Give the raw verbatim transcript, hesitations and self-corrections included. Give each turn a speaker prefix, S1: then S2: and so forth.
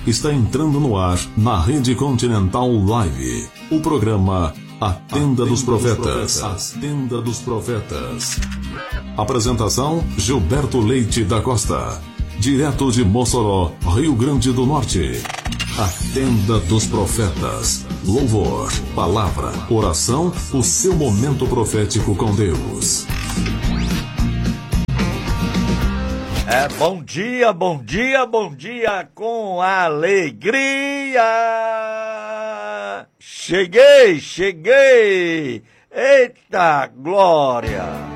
S1: está entrando no ar na Rede Continental Live. O programa A Tenda dos Profetas. A Tenda dos Profetas. Apresentação: Gilberto Leite da Costa. Direto de Mossoró, Rio Grande do Norte. A Tenda dos Profetas. Louvor, palavra, oração, o seu momento profético com Deus.
S2: É, bom dia, bom dia, bom dia com alegria. Cheguei, cheguei. Eita glória.